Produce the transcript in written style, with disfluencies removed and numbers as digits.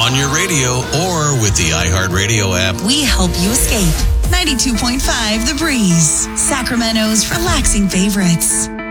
on your radio or with the iHeartRadio app. We help you escape. 92.5 The Breeze, Sacramento's relaxing favorites.